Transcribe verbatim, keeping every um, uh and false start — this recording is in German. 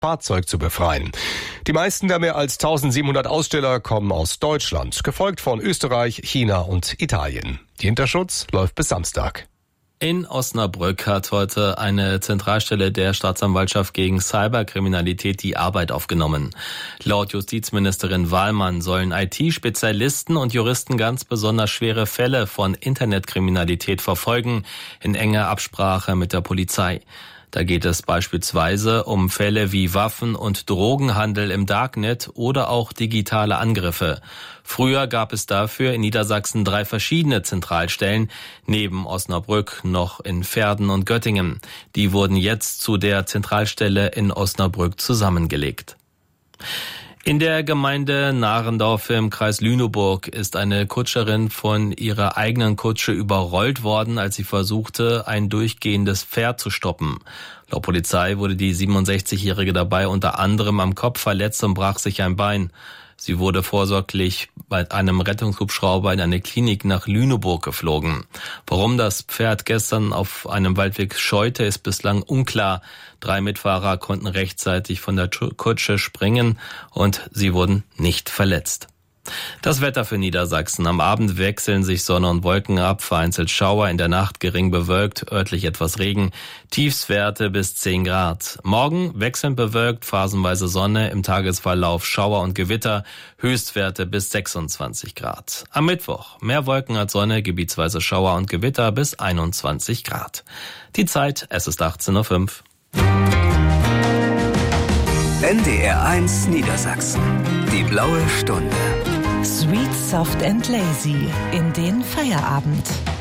Fahrzeug zu befreien. Die meisten der mehr als eintausendsiebenhundert Aussteller kommen aus Deutschland, gefolgt von Österreich, China und Italien. Die Hinterschutz läuft bis Samstag. In Osnabrück hat heute eine Zentralstelle der Staatsanwaltschaft gegen Cyberkriminalität die Arbeit aufgenommen. Laut Justizministerin Wahlmann sollen I T-Spezialisten und Juristen ganz besonders schwere Fälle von Internetkriminalität verfolgen, in enger Absprache mit der Polizei. Da geht es beispielsweise um Fälle wie Waffen- und Drogenhandel im Darknet oder auch digitale Angriffe. Früher gab es dafür in Niedersachsen drei verschiedene Zentralstellen, neben Osnabrück noch in Verden und Göttingen. Die wurden jetzt zu der Zentralstelle in Osnabrück zusammengelegt. In der Gemeinde Nahrendorf im Kreis Lüneburg ist eine Kutscherin von ihrer eigenen Kutsche überrollt worden, als sie versuchte, ein durchgehendes Pferd zu stoppen. Laut Polizei wurde die siebenundsechzigjährige dabei unter anderem am Kopf verletzt und brach sich ein Bein. Sie wurde vorsorglich bei einem Rettungshubschrauber in eine Klinik nach Lüneburg geflogen. Warum das Pferd gestern auf einem Waldweg scheute, ist bislang unklar. Drei Mitfahrer konnten rechtzeitig von der Kutsche springen und sie wurden nicht verletzt. Das Wetter für Niedersachsen. Am Abend wechseln sich Sonne und Wolken ab, vereinzelt Schauer, in der Nacht gering bewölkt, örtlich etwas Regen, Tiefstwerte bis zehn Grad. Morgen wechselnd bewölkt, phasenweise Sonne, im Tagesverlauf Schauer und Gewitter, Höchstwerte bis sechsundzwanzig Grad. Am Mittwoch mehr Wolken als Sonne, gebietsweise Schauer und Gewitter bis einundzwanzig Grad. Die Zeit, es ist achtzehn Uhr fünf. N D R eins Niedersachsen. Die blaue Stunde. Sweet, soft and lazy in den Feierabend.